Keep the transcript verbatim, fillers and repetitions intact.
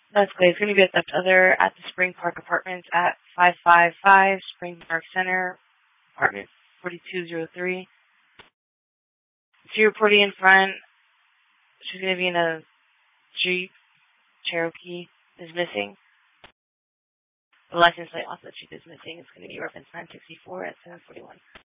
That's great. It's going to be at the other at the Spring Park Apartments at five five five Spring Park Center, apartment forty-two oh three. She reporting in front. She's going to be in a Jeep Cherokee. Is missing. The license plate also that she is missing is going to be reference nine sixty-four at seven forty-one.